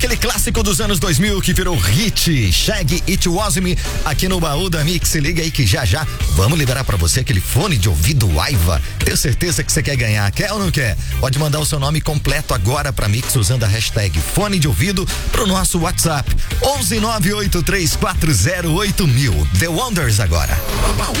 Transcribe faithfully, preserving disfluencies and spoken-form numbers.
Aquele clássico dos anos dois mil que virou hit, Shaggy, It Was Me, aqui no baú da Mix. Se liga aí que já já vamos liberar pra você aquele fone de ouvido Aiva. Tenho certeza que você quer ganhar, quer ou não quer? Pode mandar o seu nome completo agora pra Mix usando a hashtag fone de ouvido pro nosso WhatsApp onze nove oito três quatro zero oito mil. The Wonders agora.